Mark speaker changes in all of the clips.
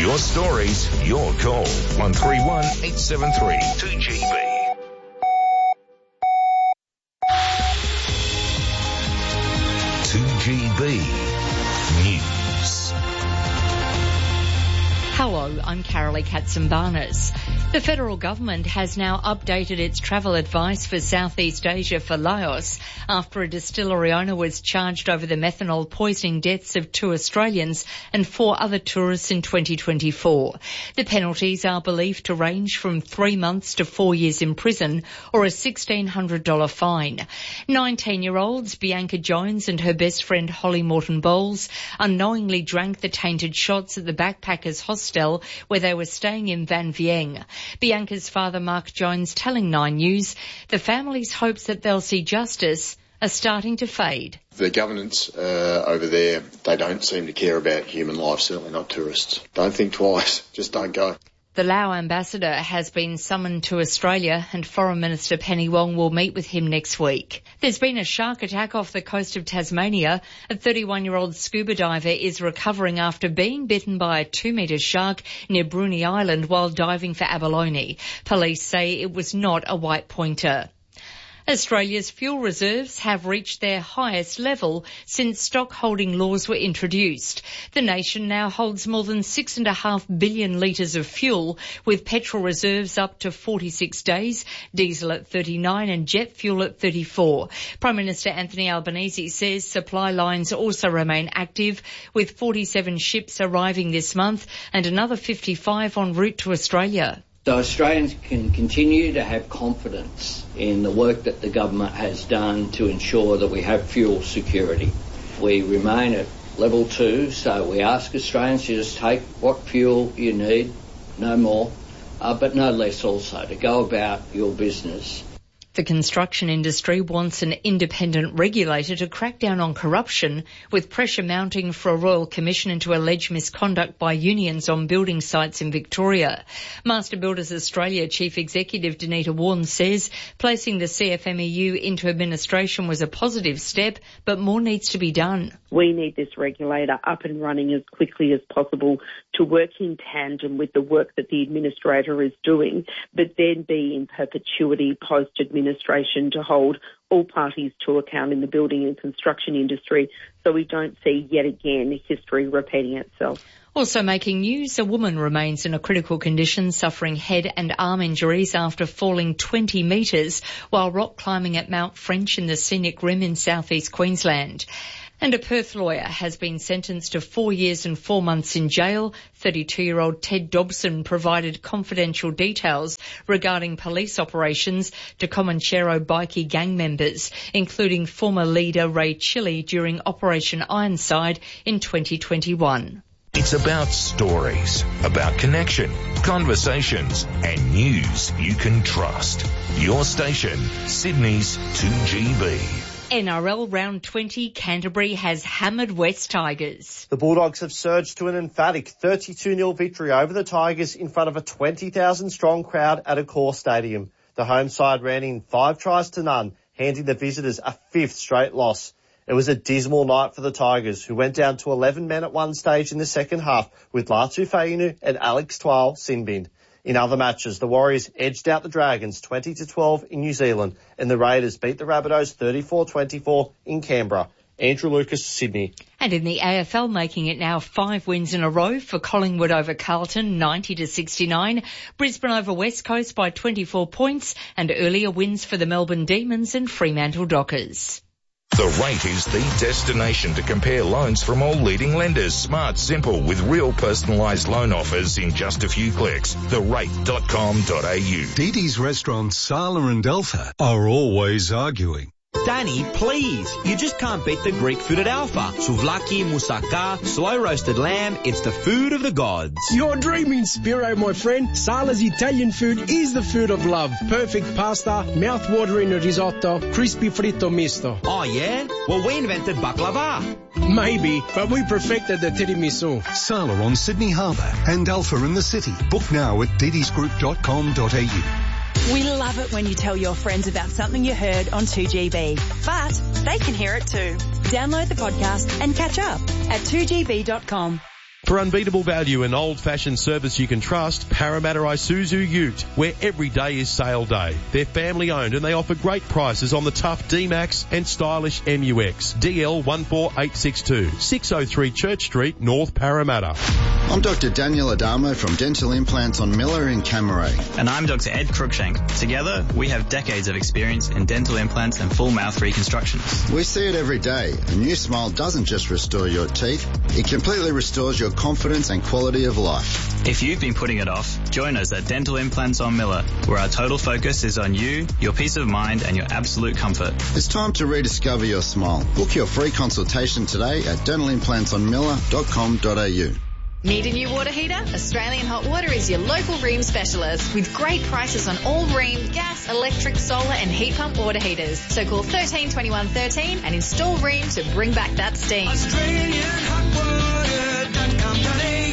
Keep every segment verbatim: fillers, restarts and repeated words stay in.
Speaker 1: Your stories, your call. one three one, eight seven three, two G B. two G B News.
Speaker 2: Hello, I'm Carolee Katsimbarnis. The federal government has now updated its travel advice for Southeast Asia for Laos after a distillery owner was charged over the methanol poisoning deaths of two Australians and four other tourists in twenty twenty-four. The penalties are believed to range from three months to four years in prison or a sixteen hundred dollars fine. nineteen-year-olds Bianca Jones and her best friend Holly Morton Bowles unknowingly drank the tainted shots at the backpackers hostel where they were staying in Van Vieng. Bianca's father, Mark Jones, telling Nine News, the family's hopes that they'll see justice are starting to fade.
Speaker 3: The governance uh, over there, they don't seem to care about human life, certainly not tourists. Don't think twice, just don't go.
Speaker 2: The Lao ambassador has been summoned to Australia and Foreign Minister Penny Wong will meet with him next week. There's been a shark attack off the coast of Tasmania. A thirty-one-year-old scuba diver is recovering after being bitten by a two-metre shark near Bruny Island while diving for abalone. Police say it was not a white pointer. Australia's fuel reserves have reached their highest level since stock holding laws were introduced. The nation now holds more than six and a half billion litres of fuel, with petrol reserves up to forty-six days, diesel at thirty-nine and jet fuel at thirty-four. Prime Minister Anthony Albanese says supply lines also remain active, with forty-seven ships arriving this month and another fifty-five en route to Australia.
Speaker 4: So Australians can continue to have confidence in the work that the government has done to ensure that we have fuel security. We remain at level two, so we ask Australians to just take what fuel you need, no more, uh, but no less also, to go about your business.
Speaker 2: The construction industry wants an independent regulator to crack down on corruption, with pressure mounting for a royal commission into alleged misconduct by unions on building sites in Victoria. Master Builders Australia Chief Executive Danita Warren says placing the C F M E U into administration was a positive step, but more needs to be done.
Speaker 5: We need this regulator up and running as quickly as possible to work in tandem with the work that the administrator is doing, but then be in perpetuity post-administration. administration to hold all parties to account in the building and construction industry so we don't see yet again history repeating itself.
Speaker 2: Also making news, a woman remains in a critical condition suffering head and arm injuries after falling twenty metres while rock climbing at Mount French in the Scenic Rim in southeast Queensland. And a Perth lawyer has been sentenced to four years and four months in jail. thirty-two-year-old Ted Dobson provided confidential details regarding police operations to Comanchero bikie gang members, including former leader Ray Chili during Operation Ironside in twenty twenty-one.
Speaker 1: It's about stories, about connection, conversations, and news you can trust. Your station, Sydney's two G B.
Speaker 2: N R L Round twenty, Canterbury has hammered West Tigers.
Speaker 6: The Bulldogs have surged to an emphatic thirty-two nil victory over the Tigers in front of a twenty thousand strong crowd at Accor Stadium. The home side ran in five tries to none, handing the visitors a fifth straight loss. It was a dismal night for the Tigers, who went down to eleven men at one stage in the second half with Latu Fainu and Alex Twal Sinbind. In other matches, the Warriors edged out the Dragons twenty to twelve in New Zealand, and the Raiders beat the Rabbitohs thirty-four twenty-four in Canberra. Andrew Lucas, Sydney.
Speaker 2: And in the A F L, making it now five wins in a row for Collingwood over Carlton, ninety to sixty-nine. Brisbane over West Coast by twenty-four points, and earlier wins for the Melbourne Demons and Fremantle Dockers.
Speaker 1: The Rate is the destination to compare loans from all leading lenders. Smart, simple, with real personalised loan offers in just a few clicks. the rate dot com dot a u.
Speaker 7: Dee Dee's restaurants Sala and Alpha are always arguing.
Speaker 8: Danny, please. You just can't beat the Greek food at Alpha. Souvlaki, moussaka, slow roasted lamb. It's the food of the gods.
Speaker 9: You're dreaming, Spiro, my friend. Sala's Italian food is the food of love. Perfect pasta, mouth-watering risotto, crispy fritto misto.
Speaker 8: Oh, yeah? Well, we invented baklava.
Speaker 9: Maybe, but we perfected the tiramisu.
Speaker 7: Sala on Sydney Harbour and Alpha in the city. Book now at dee dees group dot com dot a u.
Speaker 10: We love it when you tell your friends about something you heard on two G B, but they can hear it too. Download the podcast and catch up at two g b dot com.
Speaker 11: For unbeatable value and old-fashioned service you can trust, Parramatta Isuzu Ute, where every day is sale day. They're family-owned and they offer great prices on the tough D-Max and stylish M U X. D L one four eight six two, six oh three Church Street, North Parramatta.
Speaker 12: I'm Doctor Daniel Adamo from Dental Implants on Miller in Camaray.
Speaker 13: And I'm Doctor Ed Cruikshank. Together, we have decades of experience in dental implants and full mouth reconstructions.
Speaker 12: We see it every day. A new smile doesn't just restore your teeth, it completely restores your confidence and quality of life.
Speaker 13: If you've been putting it off, join us at Dental Implants on Miller, where our total focus is on you, your peace of mind and your absolute comfort.
Speaker 12: It's time to rediscover your smile. Book your free consultation today at dental implants on miller dot com dot a u.
Speaker 14: Need a new water heater? Australian Hot Water is your local Rheem specialist with great prices on all Rheem gas, electric, solar and heat pump water heaters. So call thirteen twenty-one thirteen and install Rheem to bring back that steam. Australian Hot Water dot com dot a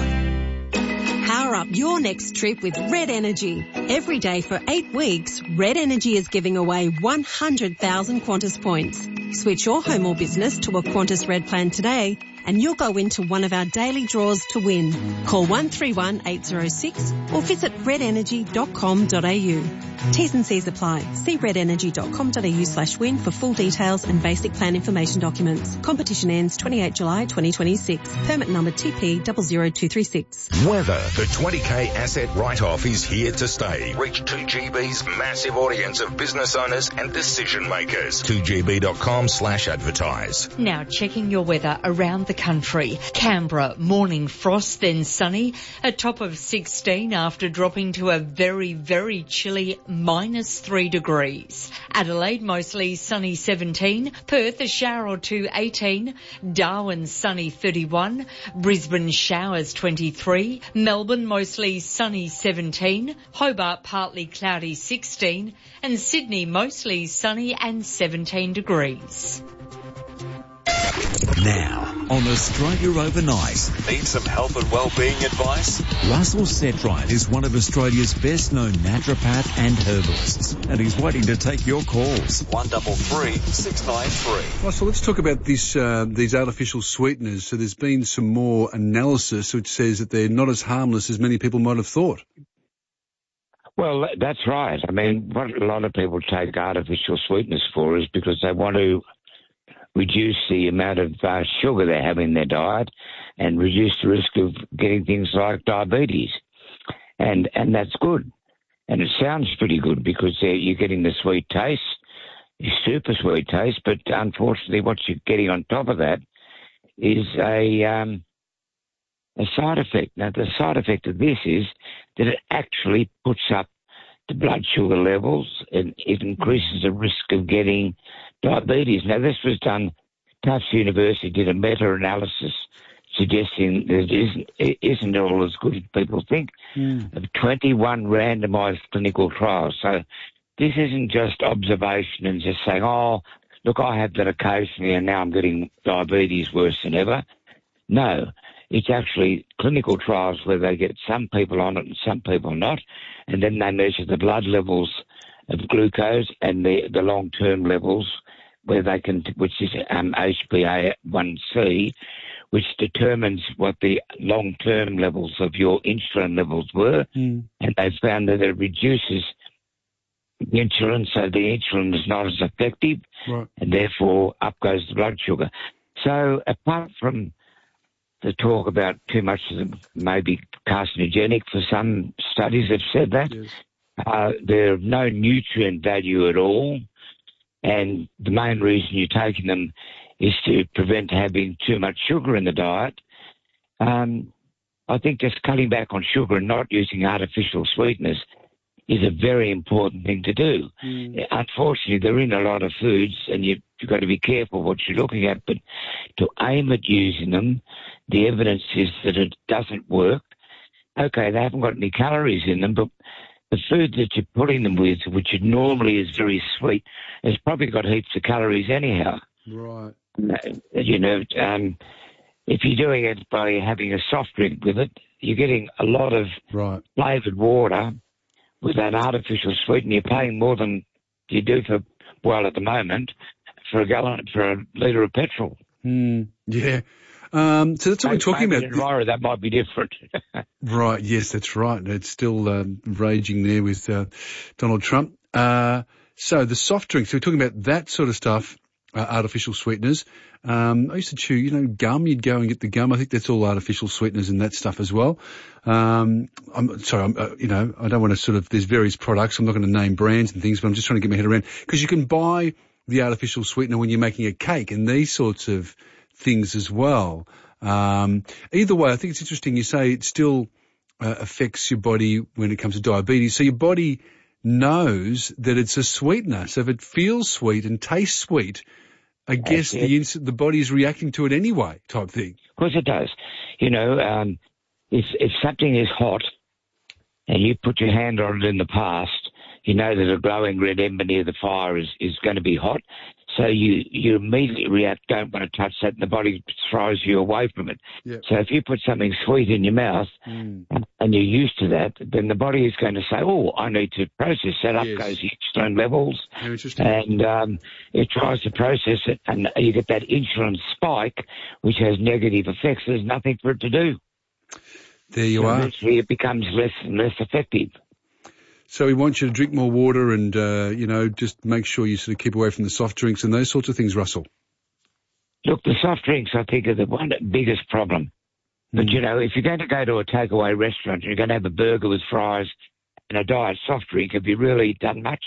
Speaker 14: u.
Speaker 15: Power up your next trip with Red Energy. Every day for eight weeks, Red Energy is giving away one hundred thousand Qantas points. Switch your home or business to a Qantas Red plan today and you'll go into one of our daily draws to win. Call one three one eight zero six or visit red energy dot com dot a u. T's and C's apply. See red energy dot com dot a u slash win for full details and basic plan information documents. Competition ends twenty-eighth of July twenty twenty-six. Permit number T P zero zero two three six.
Speaker 1: Weather. The twenty K asset write-off is here to stay. Reach two G B's massive audience of business owners and decision makers. two G B dot com slash advertise.
Speaker 2: Now checking your weather around the country. Canberra, morning frost, then sunny, a top of sixteen after dropping to a very, very chilly minus three degrees. Adelaide, mostly sunny seventeen. Perth, a shower or two eighteen. Darwin, sunny thirty-one. Brisbane, showers twenty-three. Melbourne, mostly sunny seventeen. Hobart, partly cloudy sixteen. And Sydney, mostly sunny and seventeen degrees.
Speaker 16: Now, on Australia Overnight. Need some health and well-being advice? Russell Setright is one of Australia's best-known naturopath and herbalists, and he's waiting to take your calls. one double three six nine three.
Speaker 17: Russell, let's talk about this, uh, these artificial sweeteners. So there's been some more analysis which says that they're not as harmless as many people might have thought.
Speaker 18: Well, that's right. I mean, what a lot of people take artificial sweeteners for is because they want to reduce the amount of uh, sugar they have in their diet and reduce the risk of getting things like diabetes. And and that's good. And it sounds pretty good because uh, you're getting the sweet taste, super sweet taste, but unfortunately what you're getting on top of that is a, um, a side effect. Now, the side effect of this is that it actually puts up the blood sugar levels and it increases the risk of getting diabetes. Now, this was done, Tufts University did a meta-analysis suggesting that it isn't, it isn't all as good as people think, mm. of twenty-one randomised clinical trials. So this isn't just observation and just saying, oh, look, I have that occasionally and now I'm getting diabetes worse than ever. No, it's actually clinical trials where they get some people on it and some people not, and then they measure the blood levels of glucose and the, the long-term levels where they can, which is um, H b A one c, which determines what the long-term levels of your insulin levels were, mm. and they found that it reduces the insulin, so the insulin is not as effective, right. and therefore up goes the blood sugar. So apart from the talk about too much of them may be carcinogenic, for some studies have said that, yes. uh, they're of no nutrient value at all, and the main reason you're taking them is to prevent having too much sugar in the diet. Um, I think just cutting back on sugar and not using artificial sweeteners is a very important thing to do. Mm. Unfortunately, they're in a lot of foods, and you, you've got to be careful what you're looking at, but to aim at using them, the evidence is that it doesn't work. Okay, they haven't got any calories in them, but the food that you're putting them with, which normally is very sweet, has probably got heaps of calories anyhow.
Speaker 17: Right.
Speaker 18: You know, um, if you're doing it by having a soft drink with it, you're getting a lot of
Speaker 17: right.
Speaker 18: flavoured water with that artificial sweetener. You're paying more than you do for, well, at the moment, for a gallon, for a litre of petrol.
Speaker 17: Mm, yeah. Um, so that's what
Speaker 18: Maybe,
Speaker 17: we're talking
Speaker 18: maybe
Speaker 17: about.
Speaker 18: Tomorrow that might be different.
Speaker 17: Right, yes, that's right. It's still um, raging there with uh, Donald Trump. Uh, so the soft drinks, so we're talking about that sort of stuff, uh, artificial sweeteners. Um, I used to chew, you know, gum. You'd go and get the gum. I think that's all artificial sweeteners and that stuff as well. Um, I'm sorry, I'm, uh, you know, I don't want to sort of, there's various products. I'm not going to name brands and things, but I'm just trying to get my head around, because you can buy the artificial sweetener when you're making a cake and these sorts of things as well. Um, either way, I think it's interesting. You say it still uh, affects your body when it comes to diabetes. So your body knows that it's a sweetener. So if it feels sweet and tastes sweet, I guess the ins- the body is reacting to it anyway, type thing.
Speaker 18: Of course it does. You know, um, if if something is hot and you put your hand on it in the past, you know that a glowing red ember near the fire is, is going to be hot. So you, you immediately react, don't want to touch that, and the body throws you away from it. Yep. So if you put something sweet in your mouth mm. and you're used to that, then the body is going to say, oh, I need to process that. Up yes. goes the insulin levels. And um, it tries to process it, and you get that insulin spike, which has negative effects. There's nothing for it to do.
Speaker 17: There you
Speaker 18: so
Speaker 17: are.
Speaker 18: Eventually it becomes less and less effective.
Speaker 17: So we want you to drink more water and, uh, you know, just make sure you sort of keep away from the soft drinks and those sorts of things, Russell.
Speaker 18: Look, the soft drinks, I think, are the one biggest problem. But, you know, if you're going to go to a takeaway restaurant and you're going to have a burger with fries and a diet soft drink, have you really done much?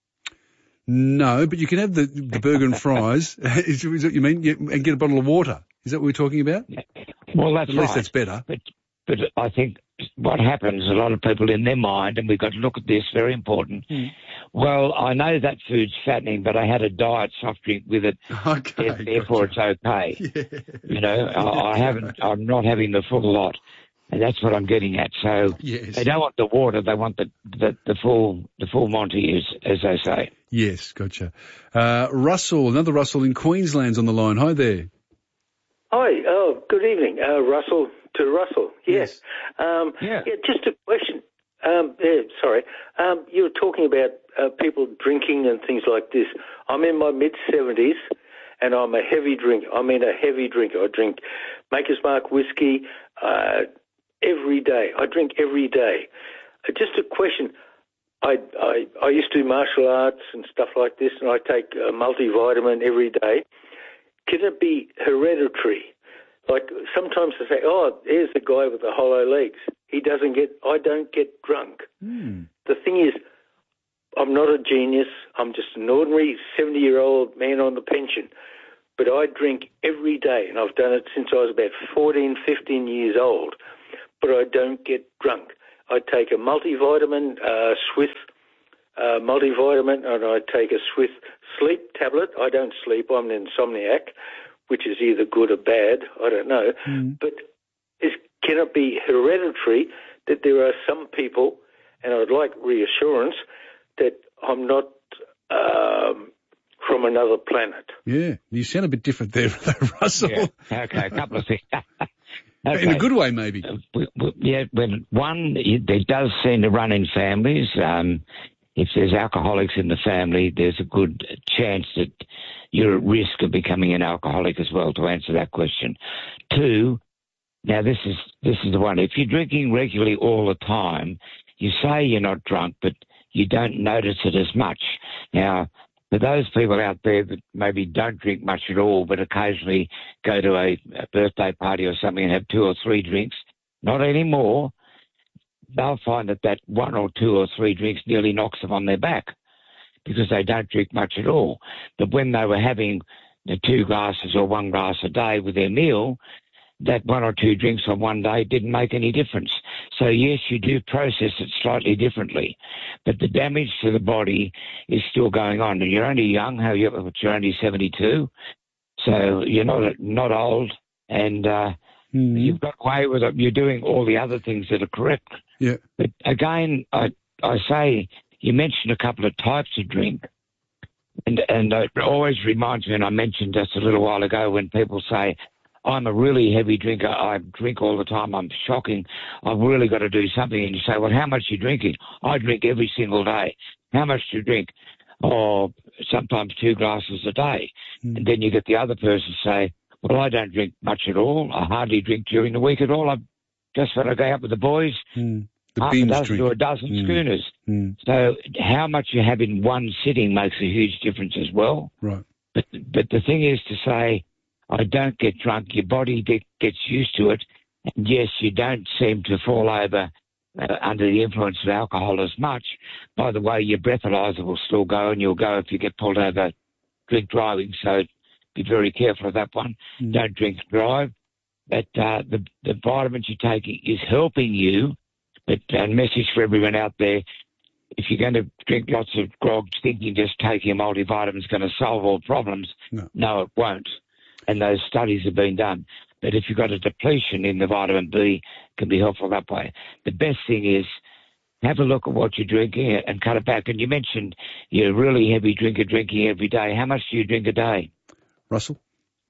Speaker 17: No, but you can have the, the burger and fries, is, is what you mean, and get a bottle of water. Is that what we're talking about?
Speaker 18: Well, that's
Speaker 17: At least
Speaker 18: right.
Speaker 17: that's better.
Speaker 18: But, but I think what happens, a lot of people in their mind, and we've got to look at this, very important. Mm. Well, I know that food's fattening, but I had a diet soft drink with it,
Speaker 17: okay,
Speaker 18: therefore
Speaker 17: gotcha.
Speaker 18: it's okay.
Speaker 17: Yeah.
Speaker 18: You know, I, I haven't, I'm not having the full lot, and that's what I'm getting at. So
Speaker 17: yes.
Speaker 18: They don't want the water, they want the, the, the full, the full Monty, as, as they say.
Speaker 17: Yes, gotcha. Uh, Russell, another Russell in Queensland's on the line. Hi there.
Speaker 19: Hi, oh, good evening. Uh, Russell to Russell, yes. Um,
Speaker 18: yeah.
Speaker 19: yeah, just a question. Um, yeah, sorry. Um, you were talking about uh, people drinking and things like this. I'm in my mid-seventies and I'm a heavy drinker. I mean a heavy drinker. I drink Maker's Mark whiskey uh, every day. I drink every day. Uh, just a question. I, I, I used to do martial arts and stuff like this, and I take a multivitamin every day. Can it be hereditary? Like sometimes they say, oh, here's the guy with the hollow legs. He doesn't get, I don't get drunk.
Speaker 17: Mm.
Speaker 19: The thing is, I'm not a genius. I'm just an ordinary seventy-year-old man on the pension. But I drink every day, and I've done it since I was about fourteen, fifteen years old. But I don't get drunk. I take a multivitamin, uh, Swiss uh, multivitamin, and I take a Swiss sleep tablet. I don't sleep. I'm an insomniac, which is either good or bad. I don't know.
Speaker 17: Mm.
Speaker 19: But is, can it be hereditary that there are some people, and I'd like reassurance, that I'm not um, from another planet?
Speaker 17: Yeah, you sound a bit different there, Russell.
Speaker 18: Yeah. Okay, a couple of things. Okay.
Speaker 17: In a good way, maybe.
Speaker 18: Uh, yeah, when one, there does seem to run in families. Um, if there's alcoholics in the family, there's a good chance that you're at risk of becoming an alcoholic as well, to answer that question. Two, now this is this is the one. If you're drinking regularly all the time, you say you're not drunk, but you don't notice it as much. Now, for those people out there that maybe don't drink much at all, but occasionally go to a, a birthday party or something and have two or three drinks, not anymore, they'll find that that one or two or three drinks nearly knocks them on their back because they don't drink much at all. But when they were having the two glasses or one glass a day with their meal, that one or two drinks on one day didn't make any difference. So, yes, you do process it slightly differently, but the damage to the body is still going on. And you're only young, how you, you're only seventy-two, so you're not not old, and uh,
Speaker 17: mm.
Speaker 18: you've got away with it. You're doing all the other things that are correct.
Speaker 17: Yeah.
Speaker 18: But, again, I, I say, you mentioned a couple of types of drink, and, and it always reminds me, and I mentioned just a little while ago, when people say, I'm a really heavy drinker, I drink all the time, I'm shocking, I've really got to do something. And you say, well, how much are you drinking? I drink every single day. How much do you drink? Oh, sometimes two glasses a day.
Speaker 17: Mm.
Speaker 18: And then you get the other person say, Well, I don't drink much at all. I hardly drink during the week at all. I just when I go out with the boys,
Speaker 17: mm. the
Speaker 18: half a dozen drink. or a dozen mm. schooners.
Speaker 17: Mm.
Speaker 18: So how much you have in one sitting makes a huge difference as well.
Speaker 17: Right.
Speaker 18: But but the thing is to say, I don't get drunk. Your body gets used to it. And yes, you don't seem to fall over uh, under the influence of alcohol as much. By the way, your breathalyzer will still go, and you'll go if you get pulled over drink driving. So be very careful of that one.
Speaker 17: Mm.
Speaker 18: Don't drink and drive. But uh, the, the vitamins you're taking is helping you. But a message for everyone out there, if you're going to drink lots of grog thinking just taking a multivitamin is going to solve all problems,
Speaker 17: no.
Speaker 18: no, it won't. And those studies have been done. But if you've got a depletion in the vitamin B, it can be helpful that way. The best thing is have a look at what you're drinking and cut it back. And you mentioned you're a really heavy drinker drinking every day. How much do you drink a day?
Speaker 17: Russell,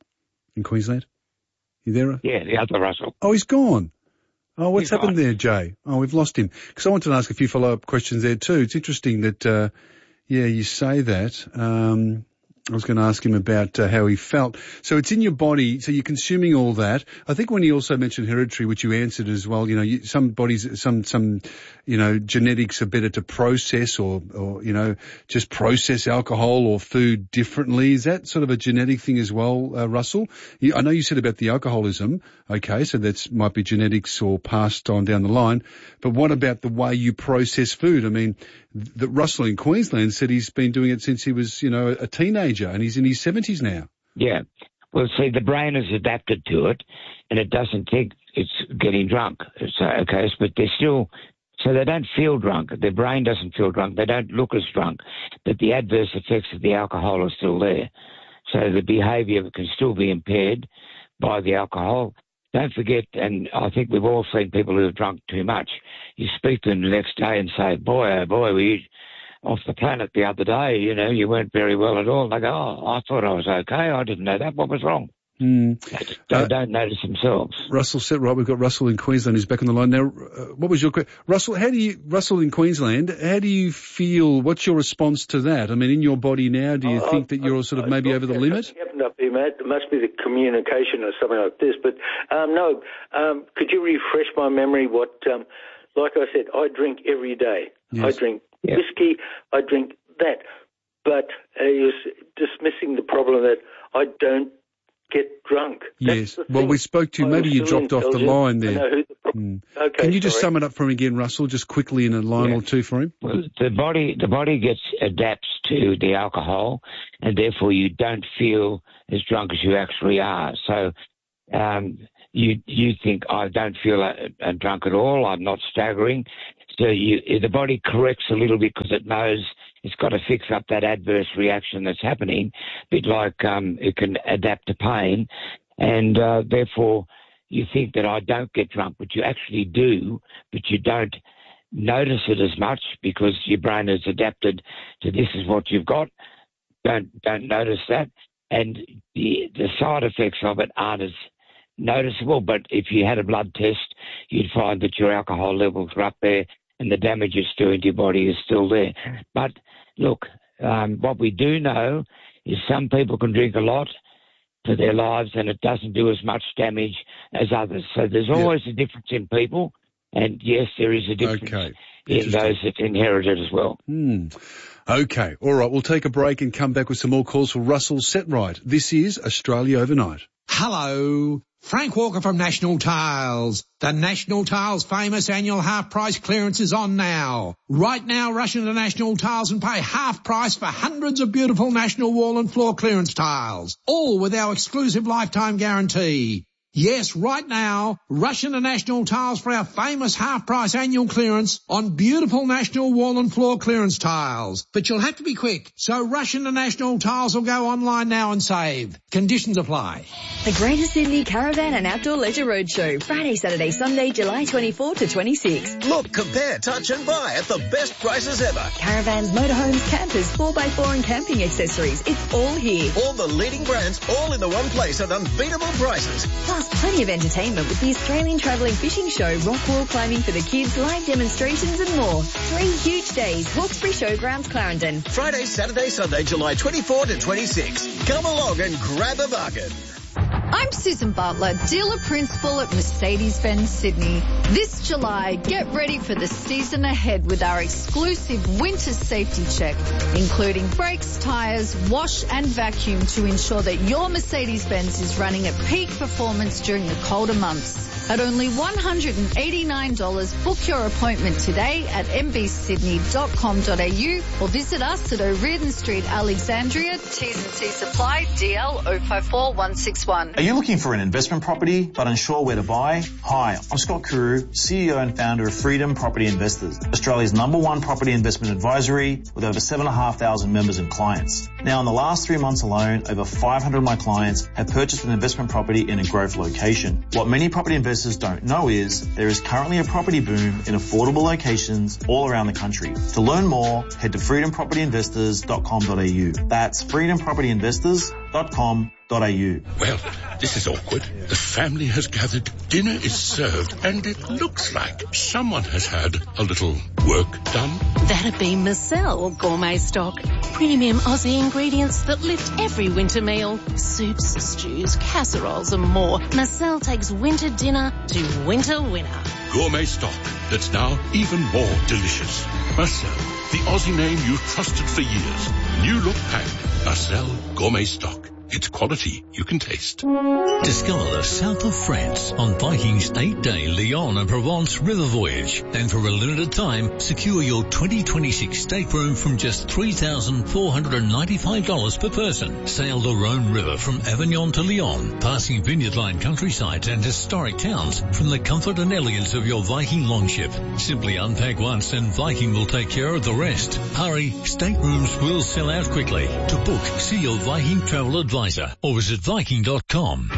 Speaker 17: in Queensland? You there?
Speaker 18: Yeah, the other Russell.
Speaker 17: Oh, he's gone. Oh, what's
Speaker 18: he's
Speaker 17: happened
Speaker 18: gone.
Speaker 17: there, Jay? Oh, we've lost him. Because I wanted to ask a few follow-up questions there too. It's interesting that, uh, yeah, you say that. Um, I was going to ask him about uh, how he felt. So it's in your body, so you're consuming all that. I think when he also mentioned hereditary, which you answered as well, you know, you, some bodies, some, some, you know, genetics are better to process or, or, you know, just process alcohol or food differently. Is that sort of a genetic thing as well, uh, Russell? You, I know you said about the alcoholism. Okay, so that's might be genetics or passed on down the line. But what about the way you process food? I mean, the, Russell in Queensland said he's been doing it since he was, you know, a teenager, and he's in his seventies now.
Speaker 18: Yeah. Well, see, the brain has adapted to it, and it doesn't think it's getting drunk. So, okay, but they're still, so they don't feel drunk. Their brain doesn't feel drunk. They don't look as drunk, but the adverse effects of the alcohol are still there. So the behaviour can still be impaired by the alcohol. Don't forget, and I think we've all seen people who have drunk too much. You speak to them the next day and say, boy, oh boy, were you off the planet the other day, you know, you weren't very well at all. They go, oh, I thought I was okay. I didn't know that. What was wrong?
Speaker 17: Mm.
Speaker 18: They
Speaker 17: uh,
Speaker 18: don't notice themselves.
Speaker 17: Russell said, right, we've got Russell in Queensland who's back on the line now. Uh, what was your question? Russell, how do you, Russell in Queensland, how do you feel, what's your response to that? I mean, in your body now, do you
Speaker 19: I,
Speaker 17: think that you're I, sort of I, maybe I, over the
Speaker 19: yeah,
Speaker 17: limit?
Speaker 19: Something happened up here, mate. It must be the communication or something like this. But, um, no, um, could you refresh my memory what, um, like I said, I drink every day.
Speaker 17: Yes.
Speaker 19: I drink
Speaker 18: yeah.
Speaker 19: whiskey, I drink that. But uh, you're dismissing the problem that I don't get drunk.
Speaker 17: Yes. Well, we spoke to you. Maybe you dropped off the line there.
Speaker 19: The pro-
Speaker 17: mm.
Speaker 19: Okay,
Speaker 17: Can you just
Speaker 19: sorry.
Speaker 17: sum it up for him again, Russell, just quickly in a line
Speaker 18: yeah.
Speaker 17: or two for him?
Speaker 18: Well, the body, the body gets adapts to the alcohol, and therefore you don't feel as drunk as you actually are. So um, you you think I don't feel uh, uh, drunk at all. I'm not staggering. So you, the body corrects a little bit because it knows it's got to fix up that adverse reaction that's happening, a bit like um, it can adapt to pain, and uh, therefore you think that I don't get drunk, but you actually do, but you don't notice it as much because your brain has adapted to this is what you've got. Don't don't notice that, and the the side effects of it aren't as noticeable. But if you had a blood test, you'd find that your alcohol levels are up there, and the damage it's doing to your body is still there. But look, um, what we do know is some people can drink a lot for their lives and it doesn't do as much damage as others. So there's always yeah. a difference in people, and yes, there is a difference
Speaker 17: okay.
Speaker 18: in those that inherit it as well.
Speaker 17: Hmm. Okay, all right, we'll take a break and come back with some more calls for Russell Set Right. This is Australia Overnight.
Speaker 20: Hello. Frank Walker from National Tiles. The National Tiles famous annual half price clearance is on now. Right now, rush into National Tiles and pay half price for hundreds of beautiful National wall and floor clearance tiles, all with our exclusive lifetime guarantee. Yes, right now, rush into National Tiles for our famous half-price annual clearance on beautiful National wall and floor clearance tiles. But you'll have to be quick, so rush into National Tiles or go online now and save. Conditions apply.
Speaker 21: The Greater Sydney Caravan and Outdoor Leisure Roadshow, Friday, Saturday, Sunday, July twenty-fourth to twenty-sixth.
Speaker 22: Look, compare, touch and buy at the best prices ever.
Speaker 21: Caravans, motorhomes, campers, four by four and camping accessories. It's all here.
Speaker 22: All the leading brands, all in the one place at unbeatable prices.
Speaker 21: Plus, plenty of entertainment with the Australian Travelling Fishing Show, rock wall climbing for the kids, live demonstrations and more. Three huge days, Hawkesbury Showgrounds, Clarendon.
Speaker 22: Friday, Saturday, Sunday, July twenty-fourth to twenty-sixth. Come along and grab a bargain.
Speaker 3: I'm Susan Butler, dealer principal at Mercedes-Benz Sydney. This July, get ready for the season ahead with our exclusive winter safety check, including brakes, tyres, wash and vacuum to ensure that your Mercedes-Benz is running at peak performance during the colder months. At only one hundred eighty-nine dollars, book your appointment today at m b sydney dot com dot a u or visit us at O'Riordan Street, Alexandria, T's and C's apply, D L zero five four one six one.
Speaker 4: Are you looking for an investment property but unsure where to buy? Hi, I'm Scott Kuru, C E O and founder of Freedom Property Investors, Australia's number one property investment advisory with over seven thousand five hundred members and clients. Now, in the last three months alone, over five hundred of my clients have purchased an investment property in a growth location. What many property investors don't know is there is currently a property boom in affordable locations all around the country. To learn more, head to freedom property investors dot com dot a u. That's freedom property investors dot com dot a u.
Speaker 23: Well, this is awkward. The family has gathered, dinner is served, and it looks like someone has had a little work done.
Speaker 24: That'd be Marcel Gourmet Stock. Premium Aussie ingredients that lift every winter meal. Soups, stews, casseroles and more. Marcel takes winter dinner to winter winner.
Speaker 23: Gourmet Stock that's now even more delicious. Marcel, the Aussie name you've trusted for years. New look pack. Marcel Gourmet Stock. It's quality you can taste.
Speaker 25: Discover the south of France on Viking's eight-day Lyon and Provence river voyage. And for a limited time, secure your twenty twenty-six stateroom from just three thousand four hundred ninety-five dollars per person. Sail the Rhone River from Avignon to Lyon, passing vineyard-lined countryside and historic towns from the comfort and elegance of your Viking longship. Simply unpack once and Viking will take care of the rest. Hurry, staterooms will sell out quickly. To book, see your Viking travel advisor or visit viking dot com.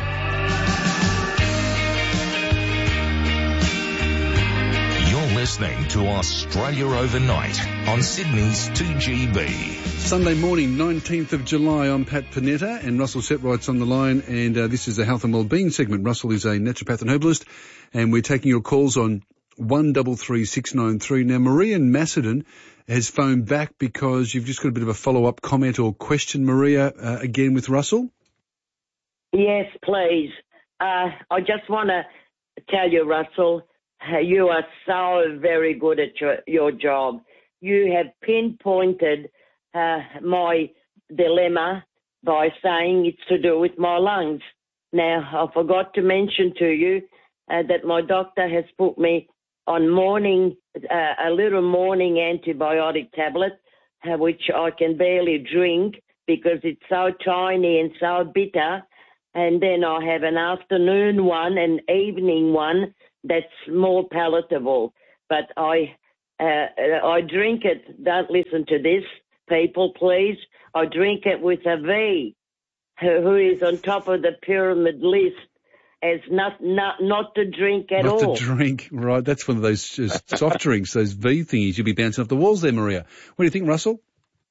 Speaker 1: You're listening to Australia Overnight on Sydney's two G B.
Speaker 17: Sunday morning, nineteenth of July, I'm Pat Panetta and Russell Setright's on the line, and uh, this is the Health and Wellbeing segment. Russell is a naturopath and herbalist, and we're taking your calls on one three three six nine three. Now, Maria in Macedon has phoned back because you've just got a bit of a follow-up comment or question, Maria, uh, again with Russell.
Speaker 26: Yes, please. Uh, I just want to tell you, Russell, uh, you are so very good at your, your job. You have pinpointed uh, my dilemma by saying it's to do with my lungs. Now, I forgot to mention to you uh, that my doctor has put me on morning, uh, a little morning antibiotic tablet, uh, which I can barely drink because it's so tiny and so bitter. And then I have an afternoon one, an evening one that's more palatable. But I, uh, I drink it. Don't listen to this, people, please. I drink it with a V, who is on top of the pyramid list. As not not not to drink at
Speaker 17: not
Speaker 26: all.
Speaker 17: Not to drink, right? That's one of those uh, soft drinks, those V thingies. You'll be bouncing off the walls there, Maria. What do you think, Russell?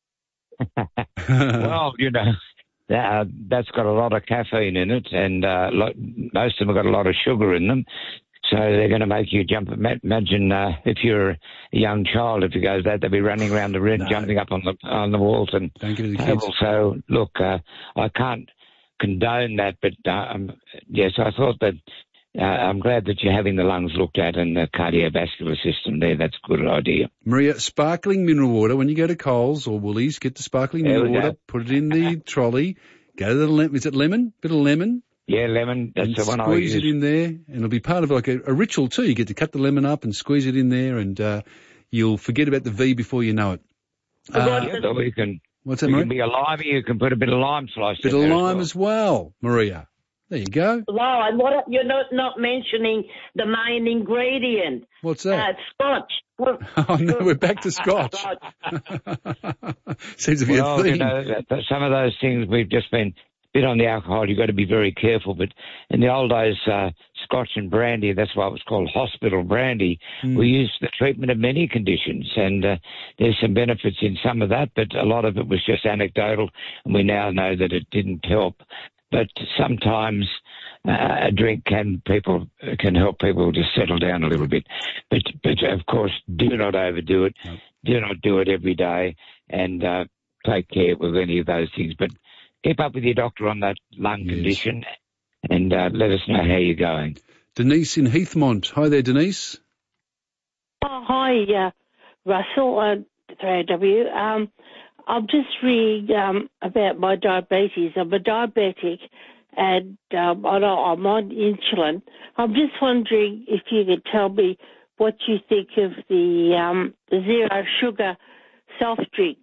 Speaker 18: Well, you know, uh, that's got a lot of caffeine in it, and uh, lo- most of them have got a lot of sugar in them. So they're going to make you jump. Imagine uh, if you're a young child, if you go that, they'll be running around the room, no. jumping up on the on the walls and tables. So look, uh, I can't condone that, but um, yes, I thought that uh, I'm glad that you're having the lungs looked at and the cardiovascular system there. That's a good idea.
Speaker 17: Maria, sparkling mineral water. When you go to Coles or Woolies, get the sparkling mineral water, put it in the trolley. Go to the lemon. Is it lemon? Bit of lemon.
Speaker 18: Yeah, lemon. That's the one I use.
Speaker 17: Squeeze it in there, and it'll be part of like a, a ritual too. You get to cut the lemon up and squeeze it in there, and uh, you'll forget about the V before you know it.
Speaker 18: Uh, yeah, so you can.
Speaker 17: What's that,
Speaker 18: you
Speaker 17: Maria?
Speaker 18: can be a lime. You can put a bit of lime slice.
Speaker 17: Bit
Speaker 18: in
Speaker 17: of
Speaker 18: there
Speaker 17: lime
Speaker 18: as well.
Speaker 17: as well, Maria. There you go.
Speaker 26: Lime. What? You're not not mentioning the main ingredient.
Speaker 17: What's that?
Speaker 26: Uh, scotch.
Speaker 17: Oh no, we're back to scotch. Seems to be
Speaker 18: well,
Speaker 17: a theme.
Speaker 18: You know, some of those things we've just been. Bit on the alcohol, you've got to be very careful. But in the old days, uh, scotch and brandy, that's why it was called hospital brandy. Mm. We used the treatment of many conditions, and uh, there's some benefits in some of that, but a lot of it was just anecdotal, and we now know that it didn't help. But sometimes uh, a drink can people can help people to settle down a little bit. But, but of course, do not overdo it. No. Do not do it every day, and uh, take care with any of those things. But keep up with your doctor on that lung yes. condition. and uh, let us know how you're going.
Speaker 17: Denise in Heathmont. Hi there, Denise.
Speaker 5: Oh, hi, uh, Russell, uh, three A W. Um, I'm just reading um, about my diabetes. I'm a diabetic, and um, I know I'm on insulin. I'm just wondering if you could tell me what you think of the, um, the zero sugar soft drinks.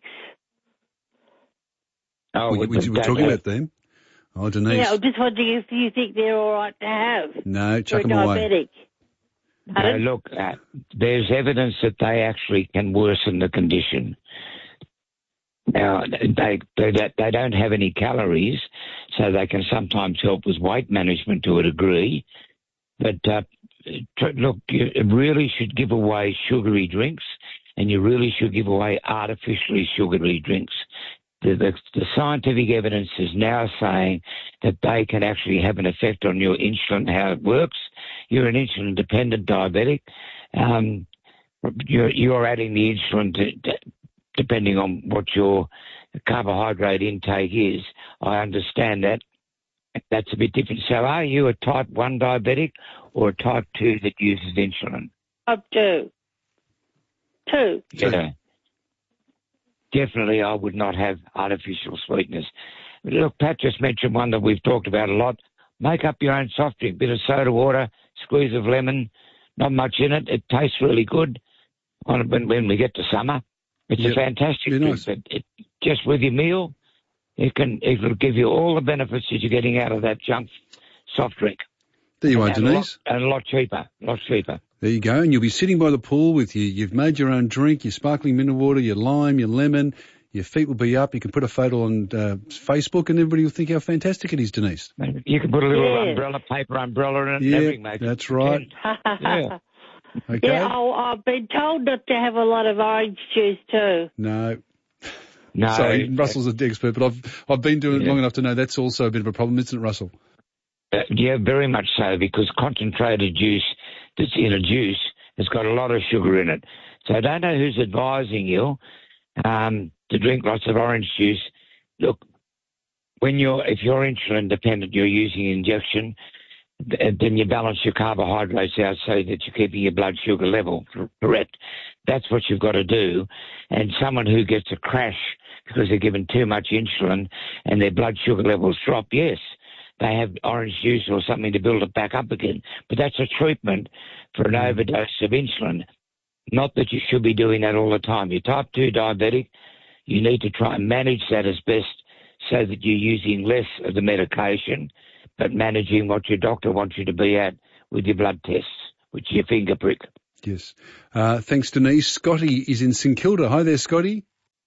Speaker 18: Oh,
Speaker 17: we, we, we're talking about them. Oh, Denise.
Speaker 5: Yeah, I'm just wondering if you think they're all right to have.
Speaker 17: No, chuck
Speaker 5: for a
Speaker 17: them away.
Speaker 5: diabetic.
Speaker 18: No, look, uh, there's evidence that they actually can worsen the condition. Now, they, they they don't have any calories, so they can sometimes help with weight management to a degree. But uh, look, you really should give away sugary drinks, and you really should give away artificially sugary drinks. The, the, the scientific evidence is now saying that they can actually have an effect on your insulin, how it works. You're an insulin-dependent diabetic. Um, you're, you're adding the insulin to, to, depending on what your carbohydrate intake is. I understand that. That's a bit different. So are you a type one diabetic or a type two that uses insulin?
Speaker 5: Type two. Two.
Speaker 18: Yeah. Definitely I would not have artificial sweeteners. Look, Pat just mentioned one that we've talked about a lot. Make up your own soft drink, bit of soda water, squeeze of lemon, not much in it. It tastes really good when, when we get to summer. It's yep. a fantastic drink, nice. But it, just with your meal, it can it will give you all the benefits that you're getting out of that junk soft drink.
Speaker 17: There you
Speaker 18: and
Speaker 17: are, Denise.
Speaker 18: A lot, and a lot cheaper, a lot cheaper.
Speaker 17: There you go, and you'll be sitting by the pool with you. You've made your own drink, your sparkling mineral water, your lime, your lemon. Your feet will be up. You can put a photo on uh, Facebook, and everybody will think how fantastic it is, Denise.
Speaker 18: You can put a little
Speaker 5: yeah.
Speaker 18: umbrella, paper umbrella in it.
Speaker 17: Yeah,
Speaker 18: and everything, mate.
Speaker 17: That's right.
Speaker 18: yeah.
Speaker 17: Okay.
Speaker 5: Yeah, oh, I've been told not to have a lot of orange juice too.
Speaker 17: No.
Speaker 18: No.
Speaker 17: Sorry, Russell's an expert, but I've I've been doing it
Speaker 18: yeah.
Speaker 17: long enough to know that's also a bit of a problem, isn't it, Russell?
Speaker 18: Uh, yeah, very much so, because concentrated juice that's in a juice has got a lot of sugar in it. So I don't know who's advising you um, to drink lots of orange juice. Look, when you're if you're insulin dependent, you're using injection, then you balance your carbohydrates out so that you're keeping your blood sugar level correct. That's what you've got to do. And someone who gets a crash because they're given too much insulin and their blood sugar levels drop, yes, they have orange juice or something to build it back up again. But that's a treatment for an overdose of insulin. Not that you should be doing that all the time. You're type two diabetic. You need to try and manage that as best so that you're using less of the medication, but managing what your doctor wants you to be at with your blood tests, which is your finger prick.
Speaker 17: Yes. Uh, thanks, Denise. Scotty is in St Kilda. Hi there, Scotty.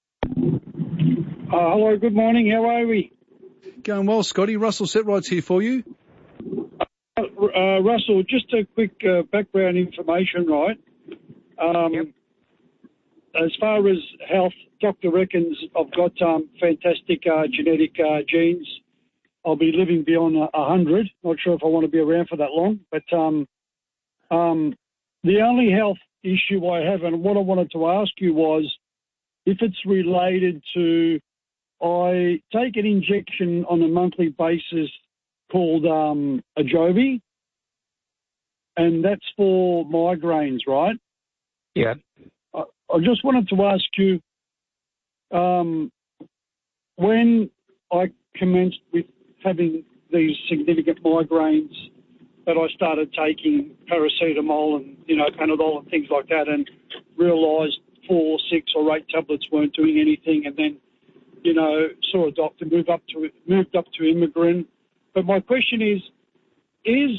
Speaker 6: Uh, hello, good morning. How are we?
Speaker 17: Going well, Scotty. Russell Setright's here for you.
Speaker 6: Uh, uh, Russell, just a quick uh, background information, right? Um, yep. As far as health, doctor reckons I've got um, fantastic uh, genetic uh, genes. I'll be living beyond a uh, hundred. Not sure if I want to be around for that long, but um, um, the only health issue I have, and what I wanted to ask you was, if it's related to, I take an injection on a monthly basis called um, Ajovy, and that's for migraines, right?
Speaker 18: Yeah.
Speaker 6: I, I just wanted to ask you, um, when I commenced with having these significant migraines, that I started taking paracetamol and, you know, Panadol and things like that, and realised four, six or eight tablets weren't doing anything, and then, you know, saw a doctor, move up to moved up to Imogrin. But my question is, is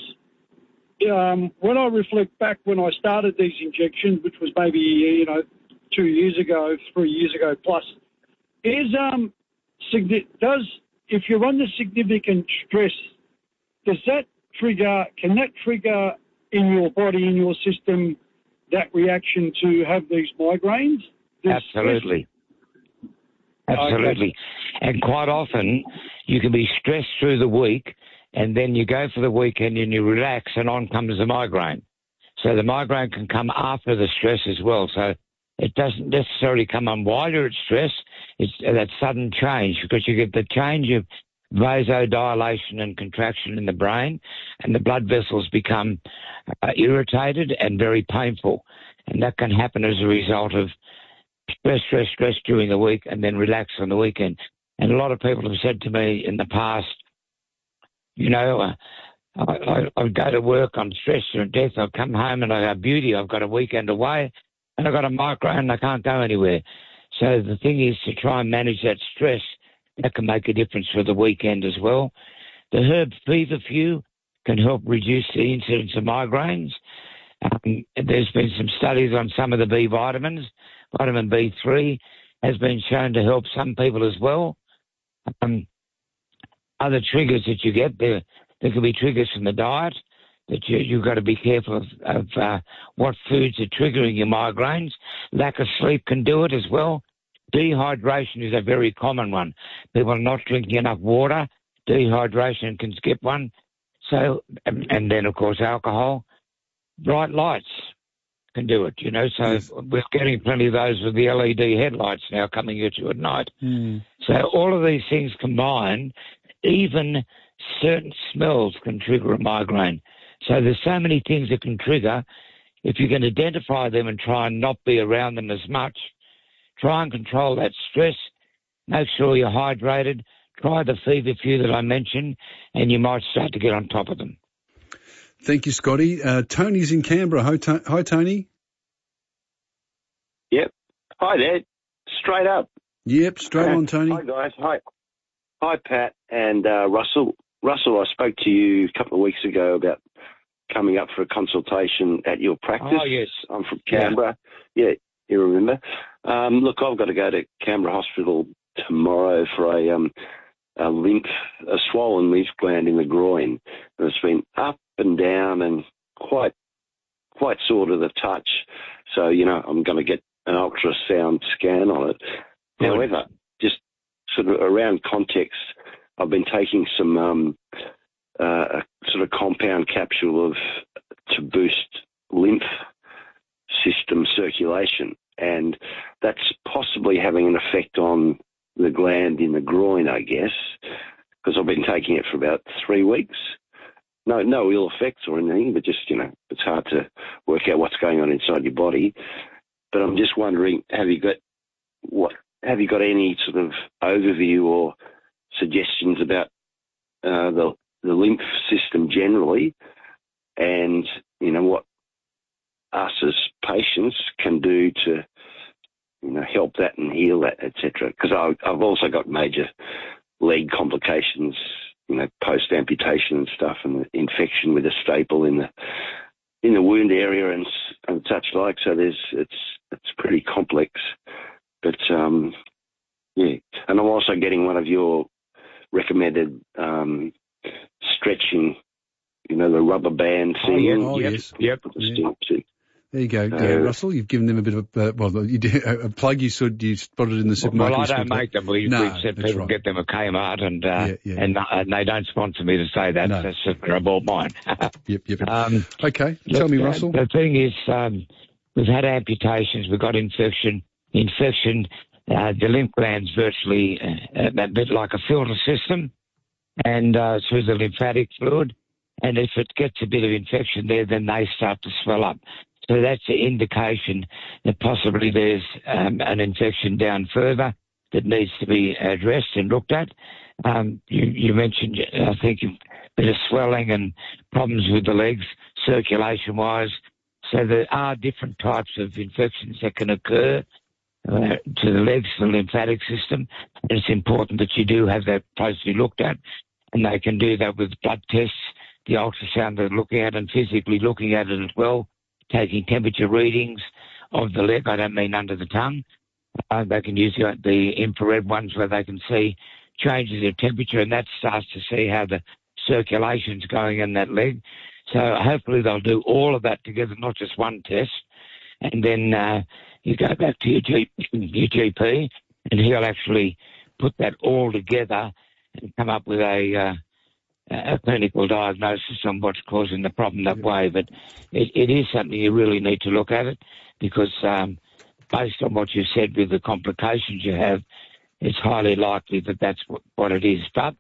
Speaker 6: um, when I reflect back when I started these injections, which was maybe, you know, two years ago, three years ago plus, is um, does if you're under significant stress, does that trigger? Can that trigger in your body, in your system, that reaction to have these migraines?
Speaker 18: Absolutely. Absolutely. Okay. And quite often you can be stressed through the week and then you go for the weekend and you relax and on comes the migraine. So the migraine can come after the stress as well. So it doesn't necessarily come on while you're at stress. It's that sudden change because you get the change of vasodilation and contraction in the brain, and the blood vessels become uh, irritated and very painful. And that can happen as a result of stress, stress, stress during the week and then relax on the weekend. And a lot of people have said to me in the past, you know, uh, I, I, I go to work, I'm stressed to death, I come home and I go, beauty, I've got a weekend away and I've got a migraine and I can't go anywhere. So the thing is to try and manage that stress. That can make a difference for the weekend as well. The herb feverfew can help reduce the incidence of migraines. Um, there's been some studies on some of the B vitamins. Vitamin B three has been shown to help some people as well. Um, other triggers that you get, there, there can be triggers from the diet, that you, you've got to be careful of, of uh, what foods are triggering your migraines. Lack of sleep can do it as well. Dehydration is a very common one. People are not drinking enough water. Dehydration can skip one. So, and, and then, of course, alcohol. Bright lights can do it, you know. So yes. We're getting plenty of those with the L E D headlights now coming at you at night.
Speaker 17: Mm.
Speaker 18: So all of these things combined, even certain smells can trigger a migraine. So there's so many things that can trigger. If you can identify them and try and not be around them as much, try and control that stress. Make sure you're hydrated. Try the feverfew that I mentioned, and you might start to get on top of them.
Speaker 17: Thank you, Scotty. Uh, Tony's in Canberra. Hi, to- Hi, Tony.
Speaker 7: Yep. Hi there. Straight up.
Speaker 17: Yep, straight uh, on, Tony.
Speaker 7: Hi, guys. Hi. Hi, Pat and uh, Russell. Russell, I spoke to you a couple of weeks ago about coming up for a consultation at your practice.
Speaker 18: Oh, yes.
Speaker 7: I'm from Canberra. Yeah, yeah you remember. Um, look, I've got to go to Canberra Hospital tomorrow for a, um, a lymph, a swollen lymph gland in the groin. And it's been up and down and quite, quite sore to the touch. So, you know, I'm going to get an ultrasound scan on it. Good. However, just sort of around context, I've been taking some um, uh, sort of compound capsule of to boost lymph system circulation, and that's possibly having an effect on the gland in the groin, I guess, because I've been taking it for about three weeks. No, no ill effects or anything, but just, you know, it's hard to work out what's going on inside your body. But I'm just wondering, have you got what? Have you got any sort of overview or suggestions about uh, the the lymph system generally, and you know what us as patients can do to, you know, help that and heal that, et cetera. Because I've also got major leg complications, you know, post amputation and stuff, and infection with a staple in the in the wound area and and such like. So there's it's it's pretty complex, but um, yeah. And I'm also getting one of your recommended um, stretching, you know, the rubber band thing.
Speaker 17: Oh, yeah. oh yes,
Speaker 18: yep.
Speaker 17: Yeah. There you go, uh, Russell. You've given them a bit of a, uh, well, you did, a plug you said you spotted in the supermarket.
Speaker 18: Well, I don't make them. We,
Speaker 17: no,
Speaker 18: we've said people
Speaker 17: right.
Speaker 18: get them at Kmart, and uh,
Speaker 17: yeah, yeah,
Speaker 18: and, uh, and they don't sponsor me to say that. No. That's just I bought mine.
Speaker 17: yep, yep.
Speaker 18: Um,
Speaker 17: okay,
Speaker 18: look,
Speaker 17: tell me,
Speaker 18: uh,
Speaker 17: Russell.
Speaker 18: The thing is, um, we've had amputations, we've got infection. Infection, uh, the lymph gland's virtually uh, a bit like a filter system, and uh, through the lymphatic fluid. And if it gets a bit of infection there, then they start to swell up. So that's an indication that possibly there's um, an infection down further that needs to be addressed and looked at. Um, you, you mentioned, I think, a bit of swelling and problems with the legs, circulation-wise. So there are different types of infections that can occur uh, to the legs, the lymphatic system. And it's important that you do have that closely looked at. And they can do that with blood tests, the ultrasound they're looking at, and physically looking at it as well, taking temperature readings of the leg. I don't mean under the tongue. Uh, they can use the, the infrared ones where they can see changes of temperature, and that starts to see how the circulation's going in that leg. So hopefully they'll do all of that together, not just one test. And then uh, you go back to your, G- your G P, and he'll actually put that all together and come up with a... Uh, a clinical diagnosis on what's causing the problem that way. But it, it is something you really need to look at it, because um, based on what you said with the complications you have, it's highly likely that that's what, what it is. But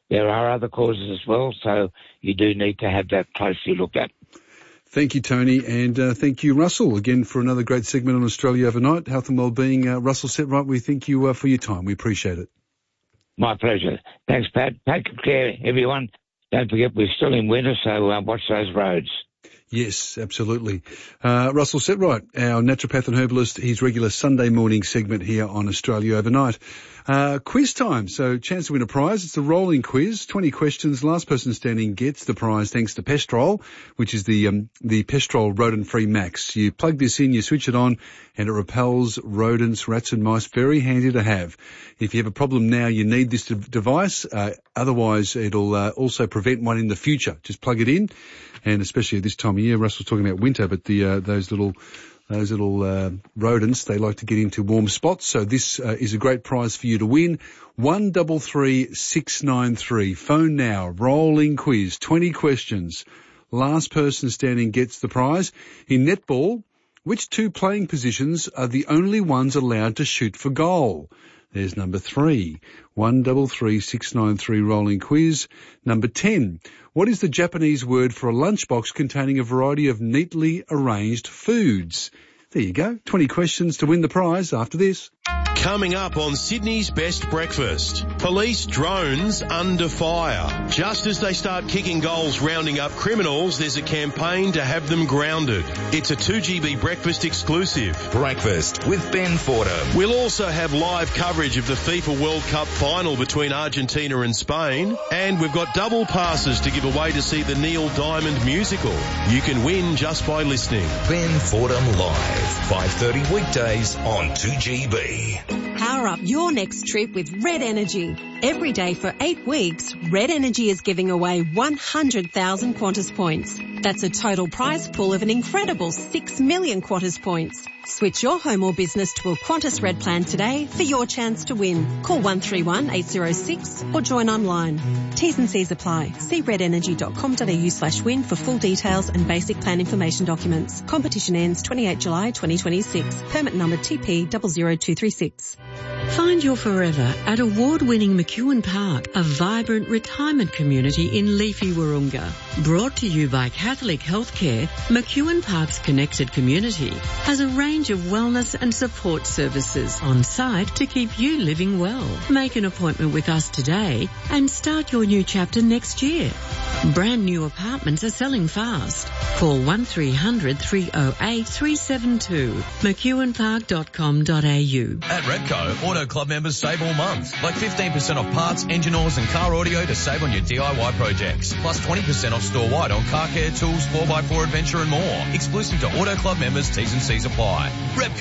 Speaker 18: there are other causes as well, so you do need to have that closely looked at.
Speaker 17: Thank you, Tony, and uh, thank you, Russell, again for another great segment on Australia Overnight, Health and Wellbeing. Uh, Russell Setright, we thank you uh, for your time. We appreciate it.
Speaker 18: My pleasure. Thanks, Pat. Take care, everyone. Don't forget we're still in winter, so uh, watch those roads.
Speaker 17: Yes, absolutely. Uh, Russell Setright, our naturopath and herbalist, his regular Sunday morning segment here on Australia Overnight. Uh, quiz time. So chance to win a prize. It's a rolling quiz. twenty questions. Last person standing gets the prize thanks to Pestrol, which is the, um, the Pestrol Rodent-Free Max. You plug this in, you switch it on, and it repels rodents, rats and mice. Very handy to have. If you have a problem now, you need this de- device. Uh, otherwise, it'll uh, also prevent one in the future. Just plug it in. And especially at this time of year, Russell's talking about winter, but the, uh, those little, those little, uh, rodents, they like to get into warm spots. So this, uh, is a great prize for you to win. One double three six nine three. Phone now. Rolling quiz. twenty questions. Last person standing gets the prize. In netball, which two playing positions are the only ones allowed to shoot for goal? There's number three. One double three six nine three rolling quiz. Number ten. What is the Japanese word for a lunchbox containing a variety of neatly arranged foods? There you go. twenty questions to win the prize after this.
Speaker 8: Coming up on Sydney's Best Breakfast, police drones under fire. Just as they start kicking goals rounding up criminals, there's a campaign to have them grounded. It's a two G B Breakfast exclusive.
Speaker 1: Breakfast with Ben Fordham.
Speaker 8: We'll also have live coverage of the FIFA World Cup final between Argentina and Spain. And we've got double passes to give away to see the Neil Diamond musical. You can win just by listening.
Speaker 1: Ben Fordham Live, five thirty weekdays on two G B.
Speaker 15: Power up your next trip with Red Energy. Every day for eight weeks, Red Energy is giving away one hundred thousand Qantas points. That's a total prize pool of an incredible six million Qantas points. Switch your home or business to a Qantas Red plan today for your chance to win. Call one three one eight zero six or join online. T's and C's apply. See redenergy.com.au slash win for full details and basic plan information documents. Competition ends twenty-eighth July twenty twenty-six. Permit number T P zero zero two three six.
Speaker 9: Find your forever at award-winning McEwen Park, a vibrant retirement community in leafy Wahroonga. Brought to you by Catholic Healthcare, McEwen Park's connected community has a range of wellness and support services on site to keep you living well. Make an appointment with us today and start your new chapter next year. Brand new apartments are selling fast. Call one three hundred three oh eight three seven two. mcewen park dot com dot a u.
Speaker 10: At Repco, Auto Club members save all month. Like fifteen percent off parts, engine oils and car audio to save on your D I Y projects. Plus twenty percent off store-wide on car care, tools, four by four adventure and more. Exclusive to Auto Club members, T's and C's apply.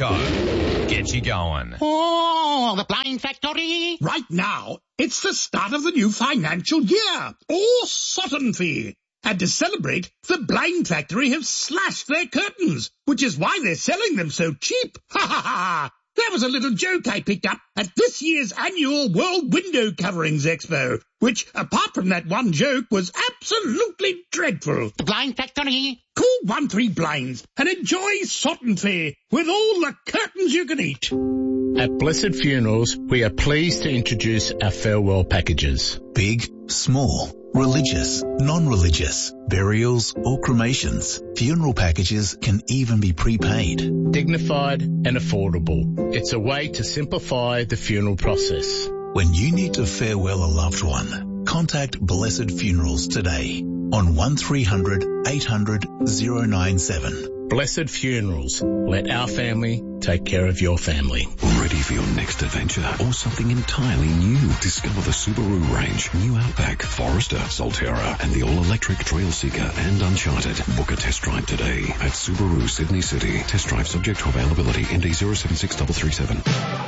Speaker 10: Repco, get you going.
Speaker 11: Oh, the Blind Factory. Right now, it's the start of the new financial year. Oh, Sutton Fee. And to celebrate, the Blind Factory have slashed their curtains, which is why they're selling them so cheap. Ha ha ha! That was a little joke I picked up at this year's annual World Window Coverings Expo, which, apart from that one joke, was absolutely dreadful. The Blind Factory. Call one three blinds and enjoy Sutton Fair with all the curtains you can eat.
Speaker 12: At Blessed Funerals, we are pleased to introduce our farewell packages.
Speaker 13: Big, small, religious, non-religious, burials or cremations. Funeral packages can even be prepaid.
Speaker 12: Dignified and affordable. It's a way to simplify the funeral process.
Speaker 13: When you need to farewell a loved one, contact Blessed Funerals today on one three hundred eight hundred oh nine seven.
Speaker 12: Blessed Funerals. Let our family take care of your family.
Speaker 27: Ready for your next adventure or something entirely new? Discover the Subaru range, New Outback, Forester, Solterra, and the all-electric Trail Seeker and Uncharted. Book a test drive today at Subaru Sydney City. Test drive subject to availability. M D zero seven six three three seven.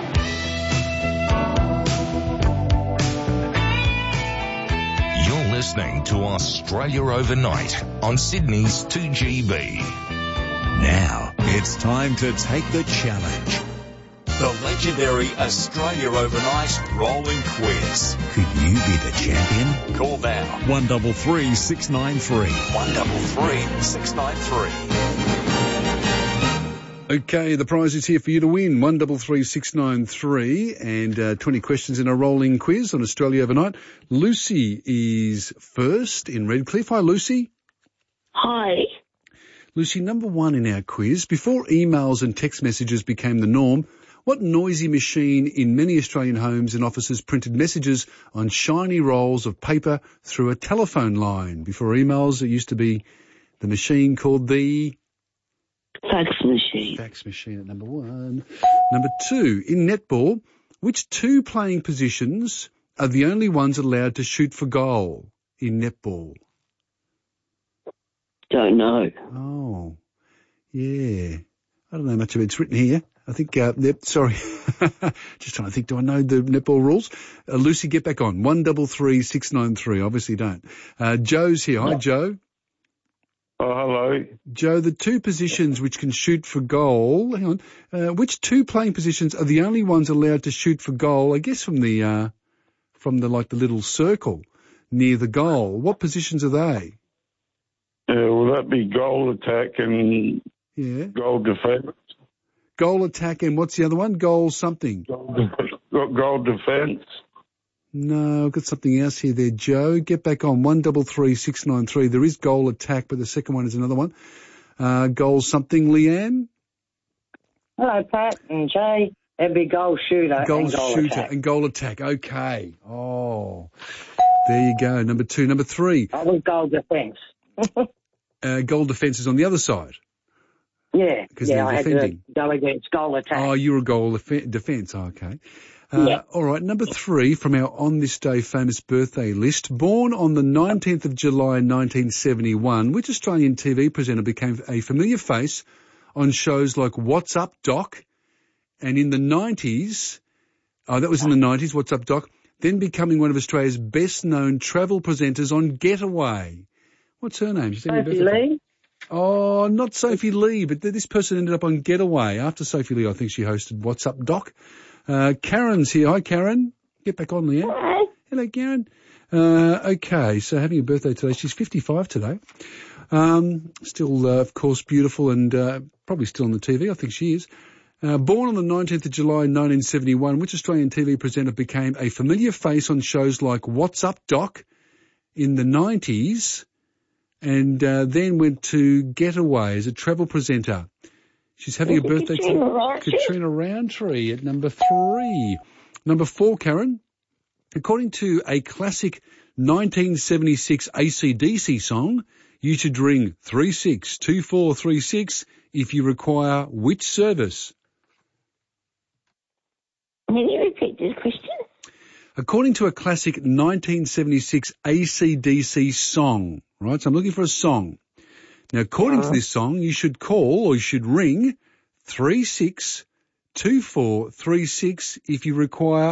Speaker 1: You're listening to Australia Overnight on Sydney's two G B.
Speaker 16: Now, it's time to take the challenge. The legendary Australia Overnight Rolling Quiz. Could you be the champion? Call now. one three three six nine three. one three three six nine three.
Speaker 17: Okay, the prize is here for you to win. One double three six nine three and uh, twenty questions in a rolling quiz on Australia Overnight. Lucy is first in Redcliffe. Hi, Lucy.
Speaker 2: Hi.
Speaker 17: Lucy, number one in our quiz. Before emails and text messages became the norm, what noisy machine in many Australian homes and offices printed messages on shiny rolls of paper through a telephone line? Before emails, it used to be the machine called the...
Speaker 2: Fax machine.
Speaker 17: Fax machine at number one. Number two, in netball, which two playing positions are the only ones allowed to shoot for goal in netball?
Speaker 2: Don't know.
Speaker 17: Oh, yeah. I don't know much of it. It's written here. I think, uh, yep, sorry. Just trying to think, do I know the netball rules? Uh, Lucy, get back on. One double three six nine three. Obviously don't. Uh, Joe's here. Hi, Joe.
Speaker 3: Oh, hello.
Speaker 17: Joe, the two positions which can shoot for goal, hang on, uh, which two playing positions are the only ones allowed to shoot for goal, I guess from the, uh, from the, like the little circle near the goal? What positions are they?
Speaker 3: Yeah, will that be goal attack and
Speaker 17: yeah.
Speaker 3: goal defence?
Speaker 17: Goal attack and what's the other one? Goal something.
Speaker 3: Goal, de- goal defence.
Speaker 17: No, I've got something else here there, Joe. Get back on. One double three six nine three. There is goal attack, but the second one is another one. Uh, goal something, Leanne?
Speaker 14: Hello, Pat and Jay. It'd be goal shooter
Speaker 17: goal
Speaker 14: and goal
Speaker 17: shooter
Speaker 14: attack.
Speaker 17: and goal attack. Okay. Oh, there you go. Number two. Number three.
Speaker 14: I was goal defence.
Speaker 17: uh, goal defence is on the other side.
Speaker 14: Yeah, yeah, I
Speaker 17: defending.
Speaker 14: had to go against goal attack.
Speaker 17: Oh, you're a goal def- defence. Oh, okay. Uh,
Speaker 14: yeah.
Speaker 17: All right, number three from our On This Day famous birthday list. Born on the nineteenth of July nineteen seventy-one, which Australian T V presenter became a familiar face on shows like What's Up, Doc? And in the nineties, oh, that was in the nineties, What's Up, Doc? Then becoming one of Australia's best-known travel presenters on Getaway. What's her name? She's
Speaker 14: Sophie Lee?
Speaker 17: Oh, not Sophie Lee, but this person ended up on Getaway. After Sophie Lee, I think she hosted What's Up, Doc? Uh, Karen's here. Hi, Karen. Get back on, Leanne.
Speaker 14: Hi.
Speaker 17: Hello, Karen. Uh, okay, so having a birthday today. She's fifty-five today. Um, still, uh, of course, beautiful and uh, probably still on the T V. I think she is. Uh, born on the nineteenth of July nineteen seventy-one, which Australian T V presenter became a familiar face on shows like What's Up, Doc? In the nineties, and uh, then went to Getaway as a travel presenter. She's having a birthday today. Katrina Roundtree at number three. Number four, Karen. According to a classic nineteen seventy-six A C D C song, you should ring three six two four three six if you require which service?
Speaker 2: Can you repeat this question?
Speaker 17: According to a classic nineteen seventy-six A C D C song, right? So I'm looking for a song. Now, according uh-huh. to this song, you should call or you should ring three six two four three six if you require